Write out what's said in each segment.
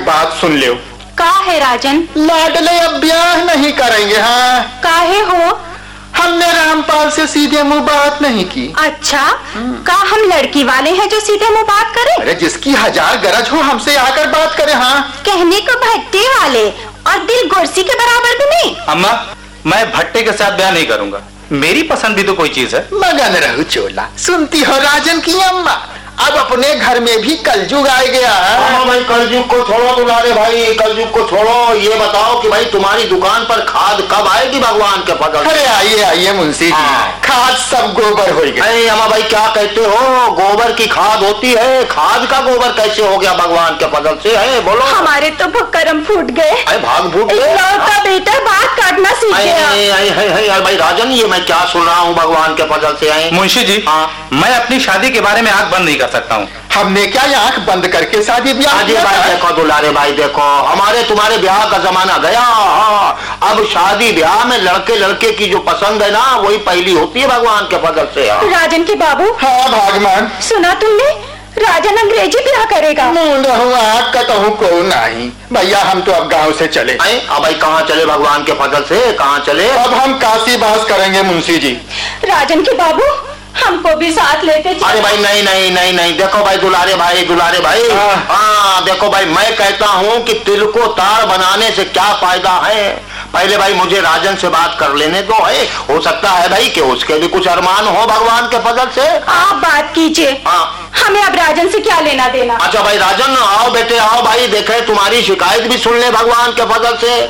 बात सुन लो। का है राजन? लाडले अब ब्याह नहीं करेंगे। हाँ, काहे हो? हमने रामपाल से सीधे मुंह बात नहीं की। अच्छा, का हम लड़की वाले हैं जो सीधे मुंह बात करें? अरे जिसकी हजार गरज हो हमसे आकर बात करे। हाँ, कहने को भट्टे वाले और दिल गुरसी के बराबर भी नहीं। अम्मा, मैं भट्टे के साथ ब्याह नहीं करूंगा। मेरी पसंद भी तो कोई चीज है। मगन रहू चोला। सुनती हो राजन की अम्मा, अब अपने घर में भी कलयुग आ गया है। भाई कलयुग को छोड़ो दुलारे भाई, कलयुग को छोड़ो। ये बताओ कि भाई तुम्हारी दुकान पर खाद कब आएगी भगवान के फजल? अरे आइए आइए मुंशी जी। हाँ। खाद सब गोबर हो गया। अरे अम्मा भाई क्या कहते हो? गोबर की खाद होती है, खाद का गोबर कैसे हो गया भगवान के फजल से? है बोलो। हमारे तो भक्करम फूट गए। अरे भाग फूट गए। इकलौता बेटा बात काटना सीख गया। भाई राजन, ये मैं क्या सुन रहा हूँ भगवान के फजल से? है मुंशी जी, मैं अपनी शादी के बारे में आंख बंद नहीं कर सकता हूँ। हमने क्या आंख बंद करके शादी ब्याह किया? भाई देखो दुलारे भाई, देखो हमारे तुम्हारे ब्याह का जमाना गया। अब शादी ब्याह में लड़के लड़के की जो पसंद है ना, वही पहली होती है भगवान के फजल से। राजन के बाबू। हाँ भागमान, सुना तुमने? राजन अंग्रेजी ब्याह करेगा। कहूँ को नहीं भैया, हम तो अब गांव से चले। अब भाई कहाँ चले भगवान के फजल से? कहाँ चले? अब हम काशी बास करेंगे मुंशी जी। राजन के बाबू, हमको भी साथ लेते चलो। अरे भाई नहीं नहीं नहीं नहीं, देखो भाई दुलारे भाई, दुलारे भाई। हाँ देखो भाई, मैं कहता हूँ कि तिल को तार बनाने से क्या फायदा है। पहले भाई मुझे राजन से बात कर लेने दो। है हो सकता है भाई कि उसके भी कुछ अरमान हो भगवान के फजल से। आप बात कीजिए। हमें अब राजन से क्या लेना देना। अच्छा भाई राजन, आओ बेटे आओ भाई, देखे तुम्हारी शिकायत भी सुन ले भगवान के फजल से।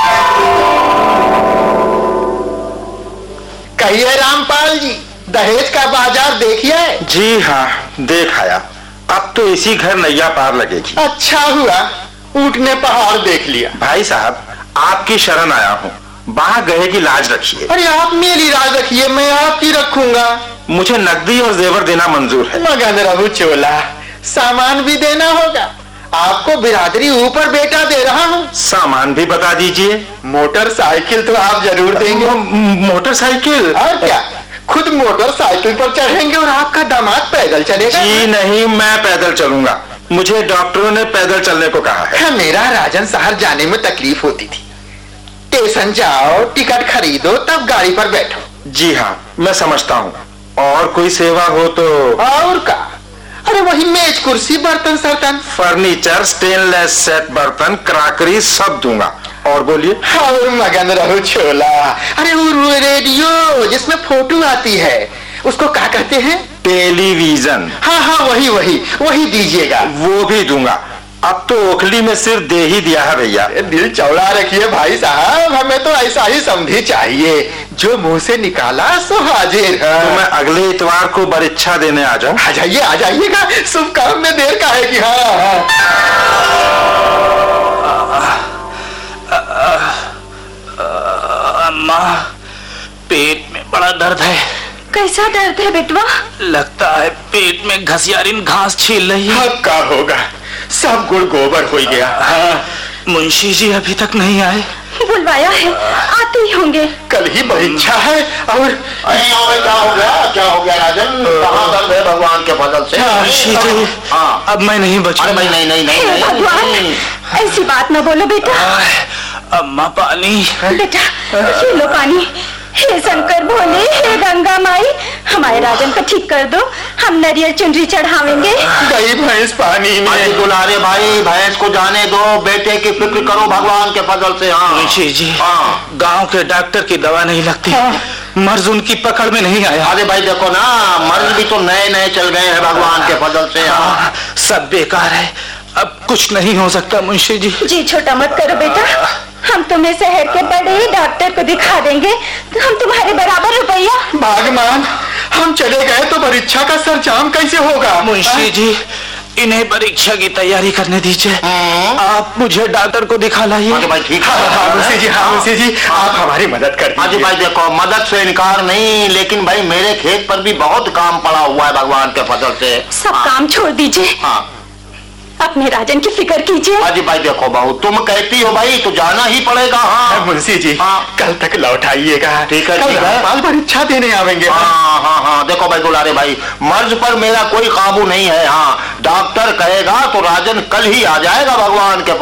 कहिए रामपाल जी, दहेज का बाजार देखिए। जी हाँ, देख आया। अब तो इसी घर नैया पार लगेगी। अच्छा हुआ ऊंट ने पहाड़ देख लिया। भाई साहब, आपकी शरण आया हूँ, बाहर गए की लाज रखिए। अरे आप मेरी लाज रखिए, मैं आपकी रखूंगा। मुझे नकदी और जेवर देना मंजूर है। मगन रहू चोला, सामान भी देना होगा। आपको बिरादरी ऊपर बेटा दे रहा हूँ। सामान भी बता दीजिए। मोटरसाइकिल तो आप जरूर देंगे। मोटरसाइकिल? और क्या, खुद मोटरसाइकिल पर चढ़ेंगे और आपका दामाद पैदल चलेगा। जी नहीं, मैं पैदल चलूंगा। मुझे डॉक्टरों ने पैदल चलने को कहा है। मेरा राजन शहर जाने में तकलीफ होती थी। स्टेशन जाओ, टिकट खरीदो, तब गाड़ी पर बैठो। जी हाँ, मैं समझता हूँ। और कोई सेवा हो तो? और का, अरे वही मेज कुर्सी बर्तन सर्तन, फर्नीचर, स्टेनलेस सेट बर्तन, क्रॉकरी सब दूंगा। और बोलिए। और मगन रहो छोला, अरे वो रेडियो जिसमें फोटो आती है, उसको क्या कहते हैं? टेलीविजन। हाँ हाँ, वही वही वही दीजिएगा। वो भी दूंगा। अब तो ओखली में सिर्फ दे ही दिया है भैया। दिल चौड़ा रखिए भाई साहब, हमें तो ऐसा ही समझी चाहिए, जो मुंह से निकाला सो हाजिर है। तो मैं अगले इतवार को बरिच्छा देने आ जाऊं? आ जाइए आ जाइएगा, शुभ काम में देर का है कि। हाँ अम्मा, पेट में बड़ा दर्द है। कैसा दर्द है बेटवा? लगता है पेट में घसियारिन घास छील रही है। अब क्या होगा, सब गुड़ गोबर हो गया। हाँ। मुंशी जी अभी तक नहीं आए? बुलवाया है, आते ही होंगे। कल ही परीक्षा है। और क्या हो गया, क्या हो गया राजन? कहाँ दर्द है भगवान के फजल से? मुंशी जी, अब मैं नहीं बचूंगा। अरे भाई नहीं नहीं नहीं, नहीं, भगवान, ऐसी बात न बोलो बेटा। अम्मा पानी। बेटा ये लो पानी। हे शंकर भोले, हे गंगा माई, हमारे राजन को ठीक कर दो, हम नारियल चुनरी चढ़ावेंगे। गई भैंस पानी में। दुलारे भाई, भैंस को जाने दो, बेटे की फिक्र करो भगवान के फजल से। हाँ मुंशी जी, गांव के डॉक्टर की दवा नहीं लगती। मर्ज उनकी पकड़ में नहीं आया। अरे भाई देखो ना, मर्ज भी तो नए नए चल गए हैं भगवान के फजल से। सब बेकार है, अब कुछ नहीं हो सकता मुंशी जी। जी छोटा मत करो बेटा, हम तुम्हें शहर के बड़े डॉक्टर को दिखा देंगे, तो हम तुम्हारे बराबर रुपया। भागमान, हम चले गए तो परीक्षा का सरंजाम कैसे होगा? मुंशी जी, इन्हें परीक्षा की तैयारी करने दीजिए। आप मुझे डॉक्टर को दिखा लाइए। भाई ठीक है। हाँ मुंशी जी, हाँ मुंशी जी, आप हमारी मदद कर दीजिए। भाई देखो, मदद से इनकार नहीं, लेकिन भाई मेरे खेत पर भी बहुत काम पड़ा हुआ है भगवान के फजल से। सब काम छोड़ दीजिए, अपने राजन की फिक्र कीजिए। हाजी भाई देखो बहू, तुम कहती हो भाई तो जाना ही पड़ेगा। हाँ मुंशी जी, कल तक लौट आइएगा। ठीक है, कल रामपाल परीक्षा देने आवेंगे। हाँ हाँ हाँ, देखो भाई दुलारे भाई, मर्ज पर मेरा कोई काबू नहीं है। हाँ, डॉक्टर कहेगा तो राजन कल ही आ जाएगा भगवान के